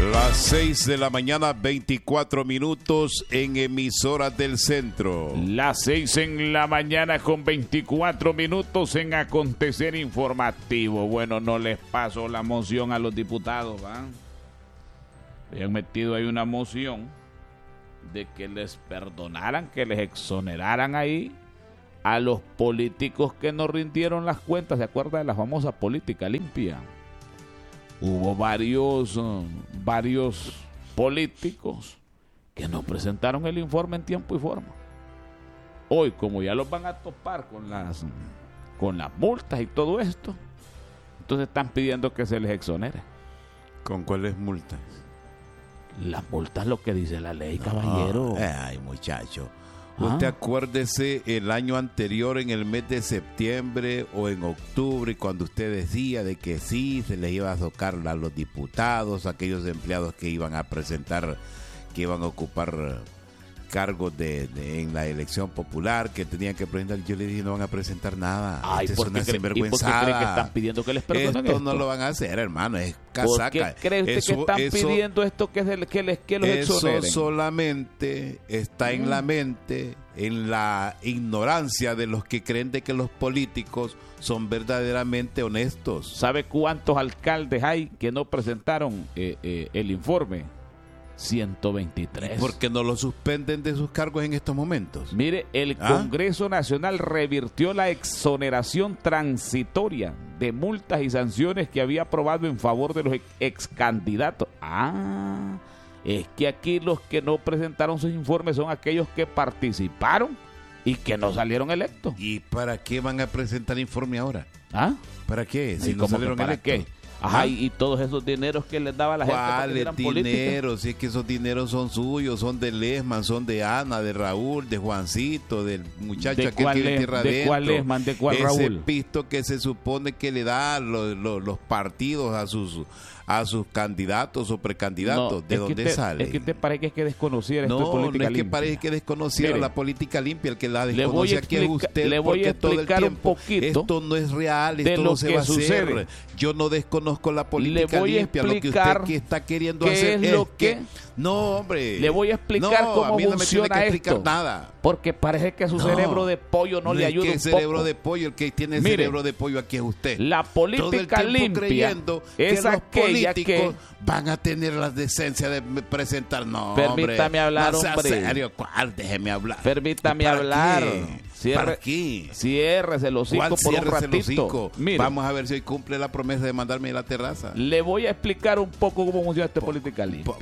Las 6 de la mañana, 24 minutos en Emisoras del Centro. Las 6 en la mañana con 24 minutos en Acontecer Informativo. Bueno, no les paso la moción a los diputados, ¿va? Habían metido ahí una moción de que les perdonaran, que les exoneraran ahí a los políticos que no rindieron las cuentas. ¿Se acuerda de la famosa política limpia? Hubo varios políticos que no presentaron el informe en tiempo y forma. Hoy, como ya los van a topar con las multas y todo esto, entonces están pidiendo que se les exonere. ¿Con cuáles multas? Las multas, lo que dice la ley, caballero. Ay, muchacho. Usted acuérdese el año anterior, en el mes de septiembre o en octubre, cuando usted decía de que sí, se les iba a tocar a los diputados, aquellos empleados que iban a presentar, que iban a ocupar cargos en la elección popular, que tenían que presentar. Yo le dije, no van a presentar nada. Ay, es una sinvergüenzada. ¿Y por qué cree que están pidiendo que les perdonen esto? No lo van a hacer, hermano, es casaca. ¿Por qué cree usted que están pidiendo esto, que los exoneren? Eso solamente está en la mente, en la ignorancia de los que creen de que los políticos son verdaderamente honestos. ¿Sabe cuántos alcaldes hay que no presentaron el informe? 123. ¿Por qué no lo suspenden de sus cargos en estos momentos? Mire, el Congreso Nacional revirtió la exoneración transitoria de multas y sanciones que había aprobado en favor de los ex candidatos. Es que aquí los que no presentaron sus informes son aquellos que participaron y que no salieron electos. ¿Y para qué van a presentar informe ahora? ¿Para qué? Si no salieron electos. ¿Qué? Y todos esos dineros que les daba la gente para que eran políticos. ¿Cuáles dineros? Si es que esos dineros son suyos, son de Lesman, son de Ana, de Raúl, de Juancito, del muchacho aquel que vive tierra adentro. ¿De cuál Lesman? ¿De cuál Raúl? Ese pisto que se supone que le da los partidos a sus candidatos o precandidatos. ¿De dónde sale? Es que usted parece que desconociera esto de política limpia. No es que parece que desconociera la política limpia. El que la desconoce aquí es usted. Le voy a explicar un poquito. Esto no es real, esto no se va a hacer. Yo no desconozco la política limpia. Lo que usted que está queriendo hacer es que... No, hombre. Le voy a explicar cómo funciona esto. Nada. Porque parece que su cerebro de pollo no le ayuda un poco. Cerebro de pollo, el que tiene cerebro de pollo aquí es usted. La política limpia es aquella que van a tener la decencia de presentar. No, permítame hablar, hombre. Serio, déjeme hablar. Permítame hablar. Ciérrese el hocico por un ratito. Vamos a ver si hoy cumple la promesa de mandarme a la terraza. Le voy a explicar un poco cómo funciona esta política limpia.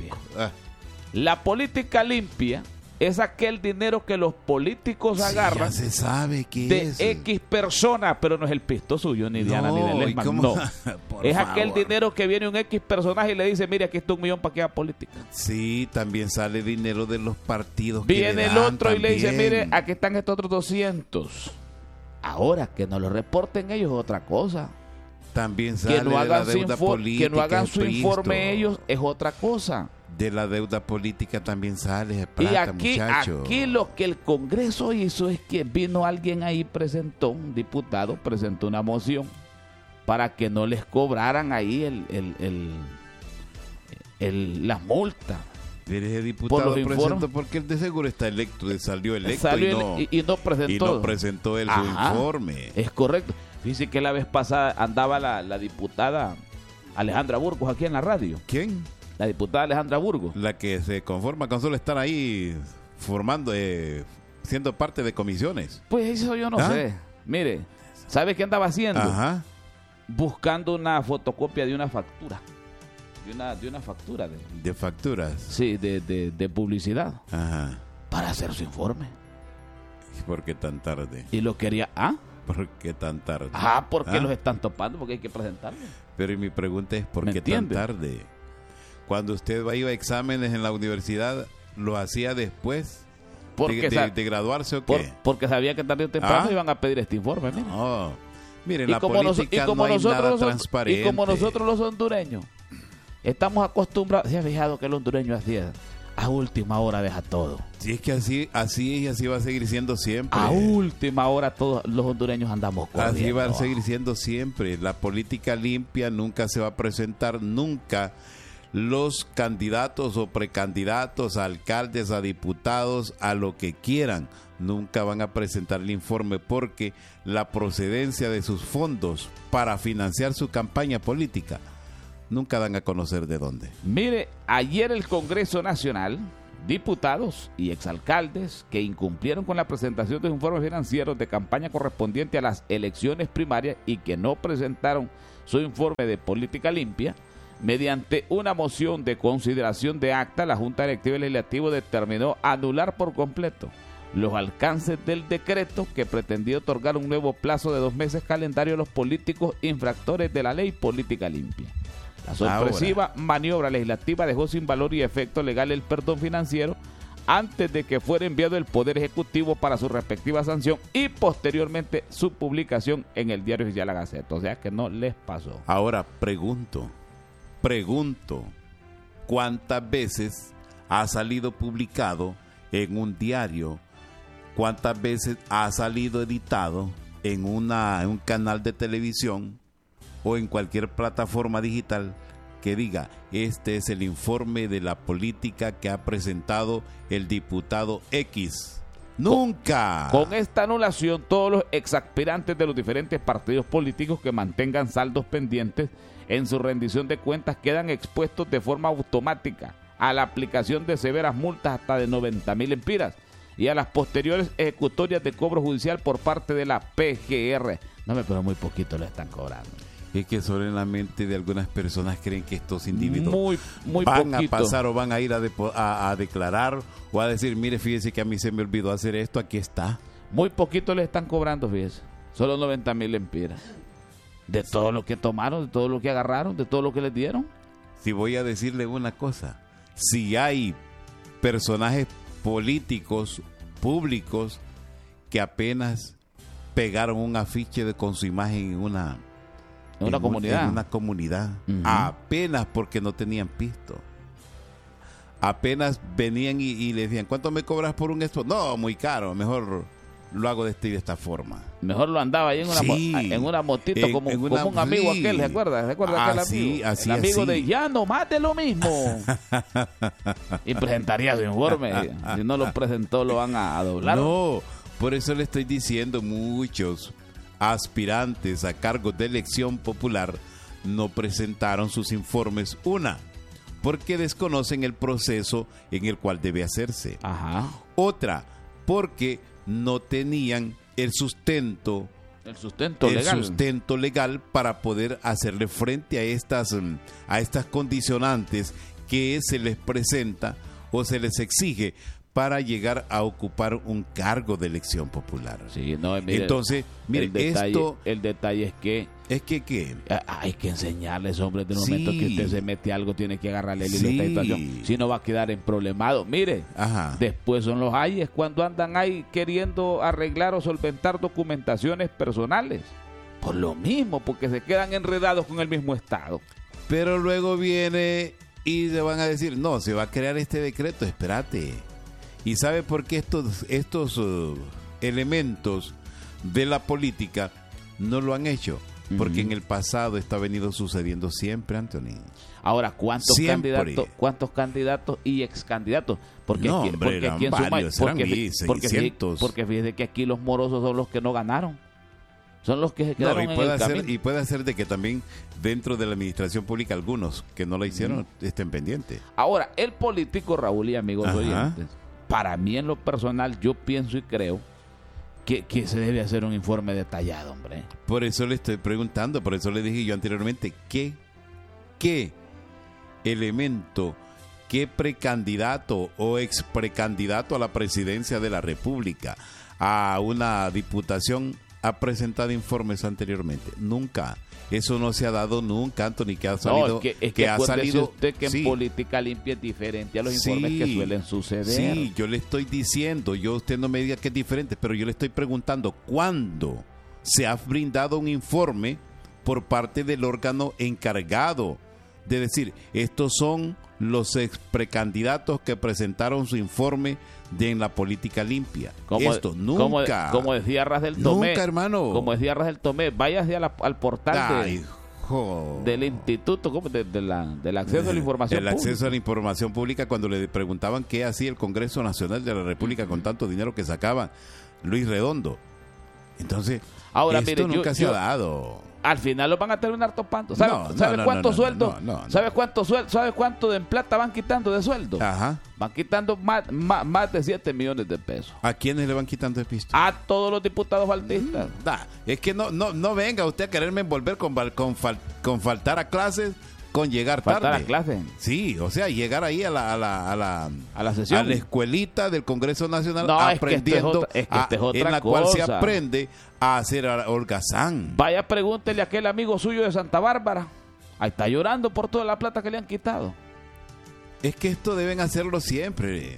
La política limpia es aquel dinero que los políticos agarran. Ya se sabe que de X persona, pero no es el pisto suyo, ni de Ana, ni de Lesman. No. Es aquel dinero que viene un X personaje y le dice, mire, aquí está 1 millón para que haga política. Sí, también sale dinero de los partidos. Viene el otro y le dice, mire, aquí están estos otros 200. Ahora, que no lo reporten ellos es otra cosa. También sale de la deuda política. Que no hagan su informe ellos es otra cosa. De la deuda política también sale plata, y aquí lo que el Congreso hizo es que vino alguien ahí, un diputado presentó una moción para que no les cobraran ahí la multa. Ese diputado presentó porque él de seguro está electo, salió electo y no presentó él su informe. Es correcto. Fíjese que la vez pasada andaba la diputada Alejandra Burgos aquí en la radio. ¿Quién? La diputada Alejandra Burgos. La que se conforma con solo estar ahí formando, siendo parte de comisiones. Pues eso yo no sé. Mire, ¿sabe qué andaba haciendo? Buscando una fotocopia de una factura. De una factura. ¿De facturas? Sí, de publicidad. Para hacer su informe. ¿Por qué tan tarde? Y lo quería... ¿Por qué tan tarde? Porque los están topando, porque hay que presentarlo. Pero mi pregunta es, ¿por qué tan tarde? Cuando usted iba a exámenes en la universidad, ¿lo hacía después de graduarse o qué? Porque sabía que tarde o temprano iban a pedir este informe. Mire. No. Miren, la política no hay nada transparente. Y como nosotros los hondureños estamos acostumbrados, ¿se ha fijado que el hondureño hacía? A última hora deja todo. Sí, es que así va a seguir siendo siempre. A última hora todos los hondureños andamos corriendo. Así va a seguir siendo siempre. La política limpia nunca se va a presentar, nunca los candidatos o precandidatos a alcaldes, a diputados, a lo que quieran, nunca van a presentar el informe porque la procedencia de sus fondos para financiar su campaña política nunca dan a conocer de dónde. Mire, ayer el Congreso Nacional, diputados y exalcaldes que incumplieron con la presentación de informes financieros de campaña correspondiente a las elecciones primarias y que no presentaron su informe de política limpia, mediante una moción de consideración de acta, la Junta Directiva Legislativa determinó anular por completo los alcances del decreto que pretendía otorgar un nuevo plazo de 2 meses calendario a los políticos infractores de la ley política limpia. La sorpresiva maniobra legislativa dejó sin valor y efecto legal el perdón financiero antes de que fuera enviado el Poder Ejecutivo para su respectiva sanción y posteriormente su publicación en el Diario Oficial La Gaceta. O sea que no les pasó. Ahora pregunto, ¿cuántas veces ha salido publicado en un diario? ¿Cuántas veces ha salido editado en un canal de televisión o en cualquier plataforma digital que diga, este es el informe de la política que ha presentado el diputado X? ¡Nunca! Con esta anulación, todos los exaspirantes de los diferentes partidos políticos que mantengan saldos pendientes en su rendición de cuentas quedan expuestos de forma automática a la aplicación de severas multas hasta de 90,000 lempiras y a las posteriores ejecutorias de cobro judicial por parte de la PGR. No, pero muy poquito le están cobrando. Es que solo en la mente de algunas personas creen que estos individuos muy van poquito. a pasar o van a ir a declarar o a decir, mire, fíjese que a mí se me olvidó hacer esto, aquí está. Muy poquito le están cobrando, fíjese. Solo 90,000 lempiras. De todo lo que tomaron, de todo lo que agarraron, de todo lo que les dieron. Si voy a decirle una cosa, si hay personajes políticos, públicos, que apenas pegaron un afiche con su imagen en una comunidad, apenas porque no tenían pisto, apenas venían y le decían, ¿cuánto me cobras por un spot? No, muy caro, mejor lo hago de esta forma. Mejor lo andaba ahí en una motito, como un amigo aquel, ¿se acuerda? ¿Se acuerda aquel amigo? Así, el amigo así. de ya no más de lo mismo. Y presentaría su informe. Si no lo presentó, lo van a doblar. No, por eso le estoy diciendo, muchos aspirantes a cargos de elección popular no presentaron sus informes. Una, porque desconocen el proceso en el cual debe hacerse. Ajá. Otra, porque no tenían el sustento legal para poder hacerle frente a estas condicionantes que se les presenta o se les exige para llegar a ocupar un cargo de elección popular. Sí, no, mire, entonces, mire, el detalle es que hay que enseñarles, hombre, de momento que usted se mete algo, tiene que agarrarle el hilo de esta situación. Si no va a quedar en problemado. Mire, después son los ayes cuando andan ahí queriendo arreglar o solventar documentaciones personales. Por lo mismo, porque se quedan enredados con el mismo Estado. Pero luego viene y se van a decir, no, se va a crear este decreto, espérate. ¿Y sabe por qué estos elementos de la política no lo han hecho? Porque en el pasado está venido sucediendo siempre, Anthony. Ahora, ¿cuántos candidatos y excandidatos? Porque no, porque aquí en varios, porque fíjese que aquí los morosos son los que no ganaron. Son los que se quedaron en el camino. Y puede ser de que también dentro de la administración pública algunos que no la hicieron estén pendientes. Ahora, el político, Raúl y amigos oyentes, para mí en lo personal, yo pienso y creo que se debe hacer un informe detallado, hombre. Por eso le estoy preguntando, por eso le dije yo anteriormente, ¿qué elemento, qué precandidato o ex precandidato a la presidencia de la República, a una diputación, ha presentado informes anteriormente? Nunca. Eso no se ha dado nunca, Anthony, que ha salido. Es que ha salido usted que en política limpia es diferente a los informes que suelen suceder. Sí, yo le estoy diciendo, usted no me diga que es diferente, pero yo le estoy preguntando, ¿cuándo se ha brindado un informe por parte del órgano encargado de decir, estos son los ex precandidatos que presentaron su informe en la política limpia? Esto nunca. Como decía Ras del Tomé. Nunca, hermano. Como decía Ras del Tomé, váyase al portal trabajo del instituto, ¿cómo? Del acceso a la información pública. pública. Acceso a la información pública, cuando le preguntaban qué hacía el Congreso Nacional de la República con tanto dinero que sacaba Luis Redondo. Entonces, ahora, esto mire, nunca se ha dado. Al final los van a terminar topando. ¿Sabe cuánto sueldo? ¿Sabe cuánto en plata van quitando de sueldo? Ajá. Van quitando más de 7 millones de pesos. ¿A quiénes le van quitando el pisto? A todos los diputados faltistas. Es que no venga usted a quererme envolver con faltar a clases, con llegar tarde. ¿Faltar a clases? Sí, o sea, llegar ahí a la sesión, a la escuelita del Congreso Nacional, no, aprendiendo, en la cual se aprende a hacer holgazán. Vaya, pregúntele a aquel amigo suyo de Santa Bárbara. Ahí está llorando por toda la plata que le han quitado. Es que esto deben hacerlo siempre.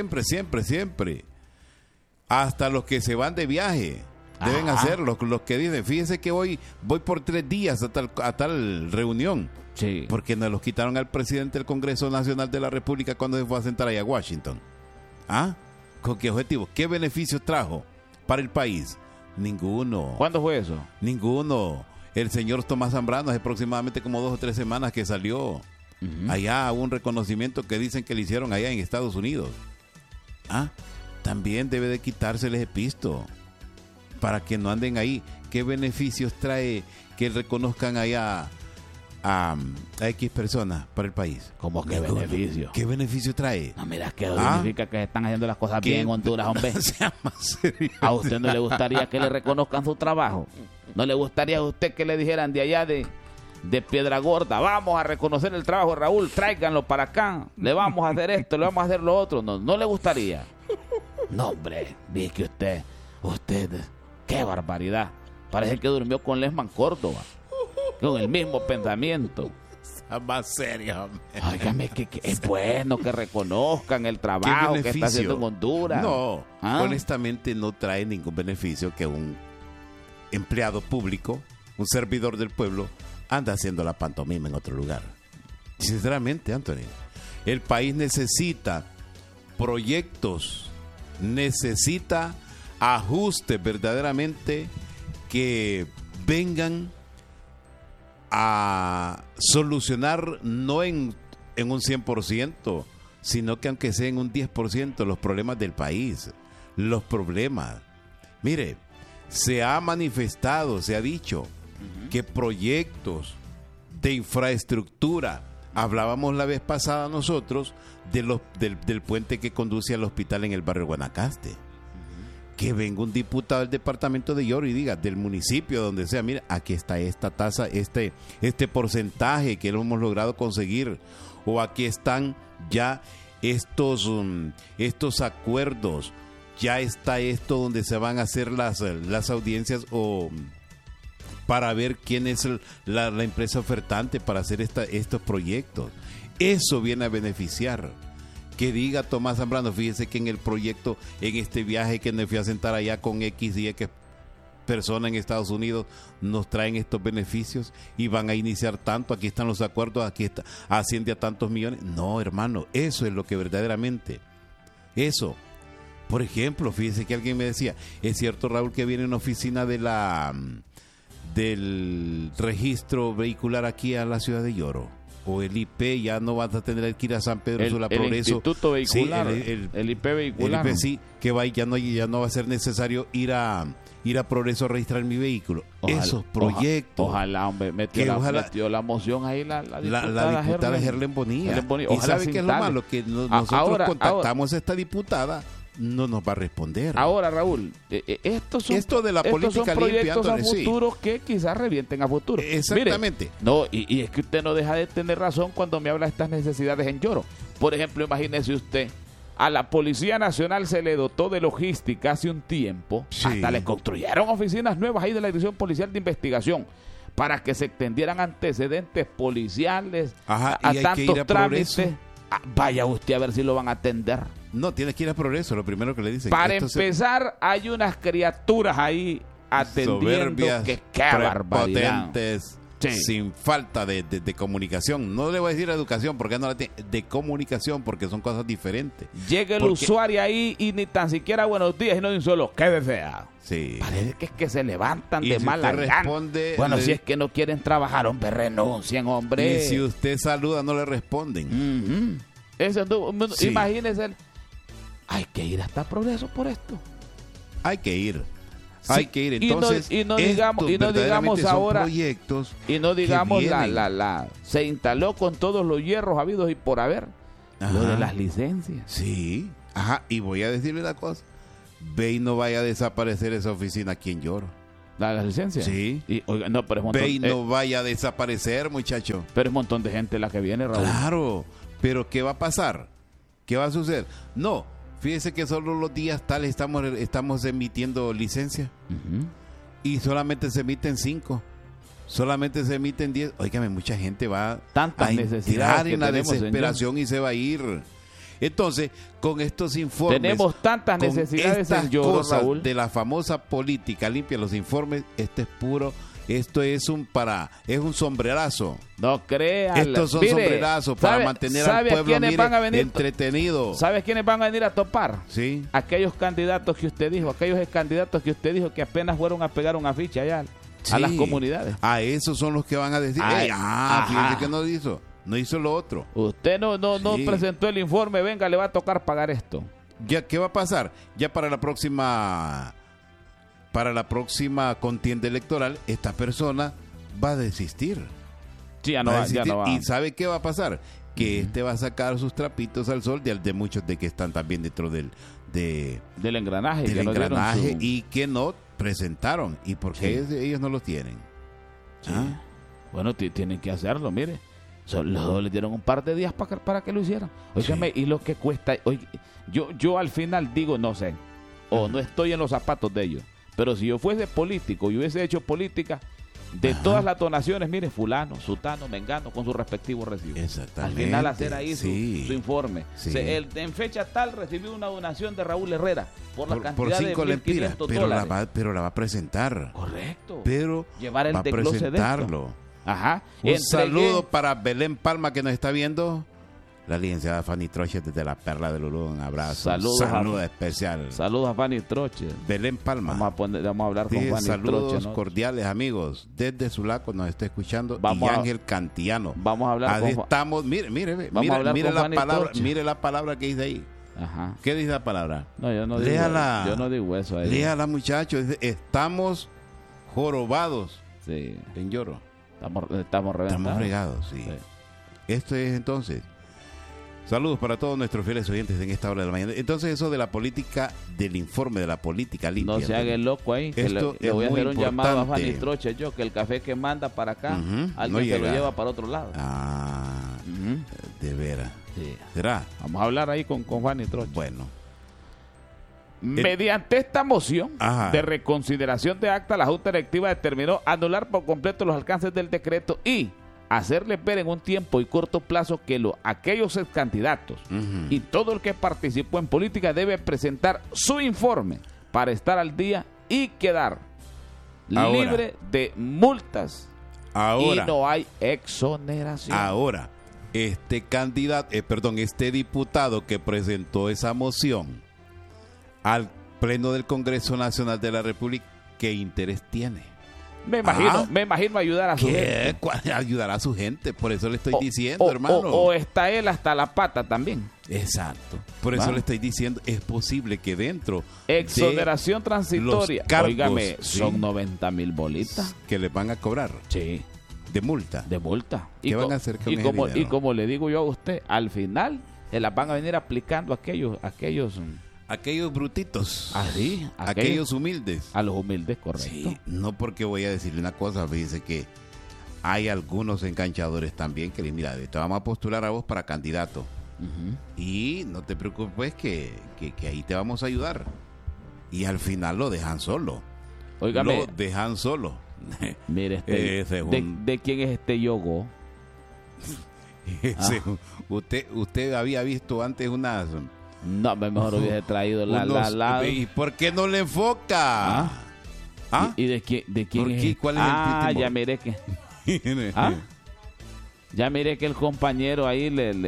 Hasta los que se van de viaje deben hacerlo. Los que dicen, fíjese que voy por 3 días a tal reunión. Sí. Porque nos los quitaron al presidente del Congreso Nacional de la República cuando se fue a sentar allá a Washington. ¿Con qué objetivo? ¿Qué beneficios trajo para el país? Ninguno. ¿Cuándo fue eso? Ninguno. El señor Tomás Zambrano hace aproximadamente como 2 o 3 semanas que salió. Allá hubo un reconocimiento que dicen que le hicieron allá en Estados Unidos. También debe de quitárseles el pisto para que no anden ahí. ¿Qué beneficios trae que reconozcan allá a X personas para el país? ¿Cómo que beneficio? ¿Qué beneficio trae? No, mira, que significa que están haciendo las cosas bien en Honduras, hombre. Sea más serio. ¿A usted no le gustaría que le reconozcan su trabajo? ¿No le gustaría a usted que le dijeran de allá de Piedra Gorda, vamos a reconocer el trabajo de Raúl, tráiganlo para acá, le vamos a hacer esto, le vamos a hacer lo otro? ¿No le gustaría? No, hombre, dije que usted, qué barbaridad. Parece que durmió con Lesman Córdoba, con el mismo pensamiento. Más serio, hombre. Óigame, que es bueno que reconozcan el trabajo que está haciendo en Honduras. No, honestamente no trae ningún beneficio que un empleado público, un servidor del pueblo, anda haciendo la pantomima en otro lugar. Sinceramente, Anthony, el país necesita proyectos, necesita ajustes verdaderamente que vengan a solucionar no en un 100%, sino que aunque sea en un 10% los problemas del país, los problemas. Mire, se ha manifestado, se ha dicho que proyectos de infraestructura, hablábamos la vez pasada nosotros del puente que conduce al hospital en el barrio Guanacaste, que venga un diputado del departamento de Lloro y diga, del municipio, donde sea, mira, aquí está esta tasa, este porcentaje que lo hemos logrado conseguir, o aquí están ya estos acuerdos, ya está esto donde se van a hacer las audiencias o para ver quién es la empresa ofertante para hacer estos proyectos. Eso viene a beneficiar. Que diga Tomás Zambrano, fíjese que en el proyecto, en este viaje que me fui a sentar allá con X y X persona en Estados Unidos, nos traen estos beneficios y van a iniciar tanto, aquí están los acuerdos, aquí está, asciende a tantos millones. No, hermano, eso es lo que verdaderamente, eso. Por ejemplo, fíjese que alguien me decía, es cierto, Raúl, que viene una oficina del registro vehicular aquí a la ciudad de Lloro, o el IP ya no vas a tener que ir a San Pedro Sula Progreso. El Instituto Vehicular, sí, el IP vehicular. El IP, sí, que va, ya no va a ser necesario ir a Progreso a registrar mi vehículo. Esos proyectos. Ojalá, hombre, metió la moción ahí la diputada Herlen Bonilla. ¿Y sabe qué es lo malo? Que nosotros contactamos a esta diputada, no nos va a responder. Ahora, Raúl, esto de la política limpia, proyectos a futuro que quizás revienten a futuro. Exactamente. Mire, no, y es que usted no deja de tener razón cuando me habla de estas necesidades en Lloro. Por ejemplo, imagínese usted, a la Policía Nacional se le dotó de logística hace un tiempo, hasta le construyeron oficinas nuevas ahí de la Dirección Policial de Investigación para que se extendieran antecedentes policiales a tantos trámites. Vaya usted a ver si lo van a atender. No, tienes que ir a Progreso, lo primero que le dicen. Para empezar, hay unas criaturas ahí atendiendo soberbias, que qué barbaridad. sin falta de comunicación. No le voy a decir educación porque no la tiene, de comunicación, porque son cosas diferentes. Llega el usuario ahí y ni tan siquiera buenos días, y no de un solo, ¿qué desea? Sí. Parece que es que se levantan Y de si mala usted gana. responde, Bueno, si es que no quieren trabajar, hombre, renuncien, hombre. Y si usted saluda, no le responden. Eso, Sí. imagínese, hay que ir hasta Progreso por esto. Hay que ir. Sí, Hay que ir. Entonces, y no digamos verdaderamente son ahora proyectos y no digamos que vienen. se instaló con todos los hierros habidos y por haber. Ajá. Lo de las licencias. Sí. Ajá. Y voy a decirle una cosa. Ve y no vaya a desaparecer esa oficina aquí en Lloro. ¿Las licencias? Sí. Y, oiga, no, pero es un montón, Ve y no vaya a desaparecer, muchacho. pero es un montón de gente la que viene, Raúl. Claro. Pero ¿qué va a pasar? ¿Qué va a suceder? No. Fíjese que solo los días tales estamos emitiendo licencia. Y solamente se emiten 5. Solamente se emiten 10. Óigame, mucha gente va Tantas a necesidades entrar que en la tenemos, desesperación y se va a ir. Entonces, con estos informes, Tenemos tantas con necesidades estas en Lloro, cosas Raúl. de la famosa política limpia, los informes, esto es un sombrerazo. No creas. Estos son sombrerazos para mantener al pueblo entretenido. ¿Sabes quiénes van a venir a topar? Sí. Aquellos candidatos que usted dijo, que apenas fueron a pegar un afiche allá a las comunidades. A esos son los que van a decir, fíjese que no hizo lo otro. Usted no Sí. presentó el informe, venga, le va a tocar pagar esto. Ya, ¿qué va a pasar? Ya para la próxima contienda electoral, esta persona va a desistir. Sí, ya no va. ¿Y sabe qué va a pasar? Que va a sacar sus trapitos al sol de muchos de que están también dentro del engranaje. del que no dieron engranaje su- y que no presentaron. ¿Y por qué ellos no los tienen? Sí. Bueno, tienen que hacerlo, mire. Solo les dieron un par de días para que lo hicieran. Óigame, y lo que cuesta. Yo al final digo, no sé, o no estoy en los zapatos de ellos, pero si yo fuese político y hubiese hecho política, de todas las donaciones, mire, fulano, sutano, mengano, con su respectivo recibo. Exactamente. Al final hacer ahí su informe. Sí. En fecha tal recibió una donación de Raúl Herrera por la cantidad por 5 de lempiras, $1,500. pero la va a presentar. Correcto. Pero Llevar el va a desglose de esto. presentarlo. Ajá. Un saludo para Belén Palma que nos está viendo. La licenciada Fanny Troche desde la Perla del Uru. Un abrazo. Saludo especial. Saludos a Fanny Troche. Belén Palma. Vamos a hablar con Fanny saludos Troche, ¿no? cordiales, amigos. Desde Sulaco nos está escuchando. Vamos y a- Ángel Cantillano. Vamos a hablar con estamos, mire Vamos a hablar con la Fanny palabra, Troche. mire la palabra que dice ahí. Ajá. ¿Qué dice la palabra? No, yo no digo, Léala. yo no digo eso ahí. Léala, muchachos. Dice, estamos jorobados Sí. en Lloro. Estamos reventados. Estamos fregados, sí. Esto es entonces. Saludos para todos nuestros fieles oyentes en esta hora de la mañana. Entonces, eso de la política, del informe de la política limpia. No se haga el loco ahí. Que Esto le es voy a muy hacer un llamado a importante. Fanny Troche, yo, que el café que manda para acá, No alguien se lo llega. lleva para otro lado. Ujú. De veras. Sí. ¿Será? Vamos a hablar ahí con Fanny Troche. Bueno. Mediante esta moción Ajá. de reconsideración de acta, la Junta Directiva determinó anular por completo los alcances del decreto y hacerles ver en un tiempo y corto plazo que aquellos ex candidatos y todo el que participó en política debe presentar su informe para estar al día y quedar Ahora. libre de multas. Ahora. Y no hay exoneración. Ahora, este diputado que presentó esa moción al Pleno del Congreso Nacional de la República, ¿qué interés tiene? Me imagino ayudar a su gente. Ayudará a su gente, por eso le estoy O- diciendo, o- hermano. o está él hasta la pata también. Exacto. Por eso ¿Va? le estoy diciendo, es posible que dentro Exoneración transitoria. los cargos, Óigame, sí, son 90,000 bolitas. que le van a cobrar Sí, de multa. de multa. ¿Qué van a hacer con ese como, dinero? y como le digo yo a usted, al final se las van a venir aplicando aquellos Aquellos brutitos, así, aquellos humildes. a los humildes, correcto. Sí, no, porque voy a decirle una cosa, fíjese que hay algunos enganchadores también que le mira, te vamos a postular a vos para candidato. Y no te preocupes que ahí te vamos a ayudar. Y al final lo dejan solo. Óigame, Lo dejan solo. mire, Ese es un- ¿de quién es este yogo? Usted había visto antes unas... No, mejor hubiese traído ¿Y por qué no le enfoca? ¿Y de quién ¿Por es? qué? ¿Cuál es el Ah, temor? ya miré que ¿Ah? Ya mire que el compañero ahí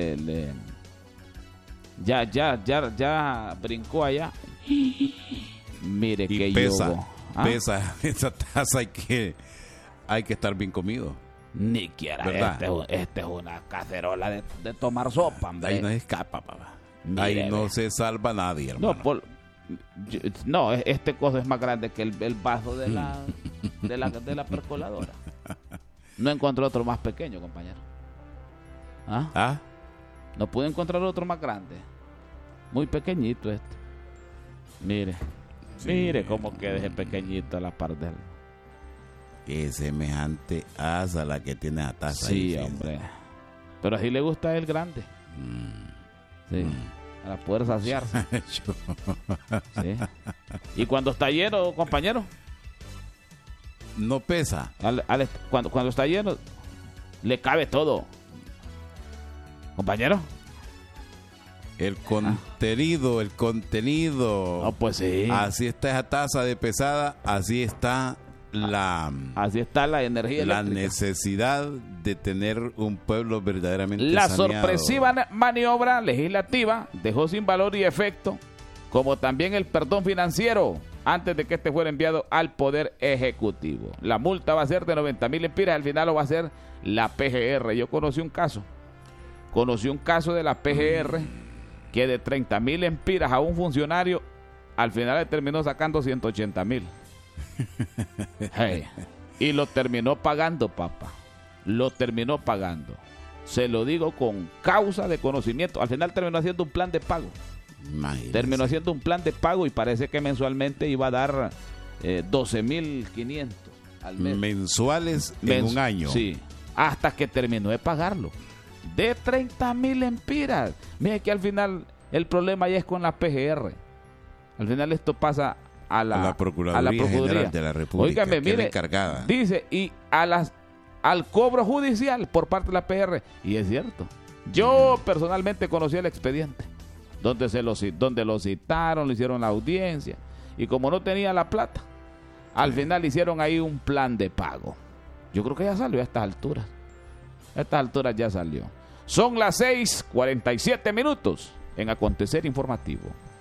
ya brincó allá. Mire y que pesa, yugo. pesa esa taza, hay que estar bien comido. Ni quiera, este es una cacerola de tomar sopa, hombre. Ahí no escapa, papá. Mire, Ahí no se salva nadie, hermano. No, este coso es más grande que el vaso de la percoladora. No encontré otro más pequeño, compañero. ¿Ah? No pude encontrar otro más grande. Muy pequeñito este. Mire. Sí. Mire cómo queda ese pequeñito a la par de él. Es semejante asa la que tiene la taza. Sí, ahí, hombre. Pero así le gusta a él grande. Sí. Para poder saciarse. Sí. Y cuando está lleno, compañero. No pesa. Cuando está lleno, le cabe todo. Compañero. El contenido. No, pues sí. Así está esa taza de pesada, así está la energía la eléctrica. necesidad de tener un pueblo verdaderamente La saneado. sorpresiva maniobra legislativa dejó sin valor y efecto, como también el perdón financiero, antes de que este fuera enviado al Poder Ejecutivo. La multa va a ser de 90,000 lempiras, al final lo va a ser la PGR. Yo conocí un caso de la PGR que de 30,000 lempiras a un funcionario, al final le terminó sacando 180,000. Hey. Y lo terminó pagando, papá. Lo terminó pagando. Se lo digo con causa de conocimiento. Al final terminó haciendo un plan de pago. Imagínese. Terminó haciendo un plan de pago y parece que mensualmente iba a dar 12,500 al mes. Mensuales en un año. Sí, hasta que terminó de pagarlo. De 30,000 lempiras. Mire que al final el problema ya es con la PGR. Al final esto pasa a la Procuraduría General de la República. Óigame, mire, encargada. Dice, y al cobro judicial por parte de la PGR. Y es cierto. Yo personalmente conocí el expediente donde lo citaron, le hicieron la audiencia. Y como no tenía la plata, al final hicieron ahí un plan de pago. Yo creo que ya salió a estas alturas. A estas alturas ya salió. Son las 6:47 en Acontecer Informativo.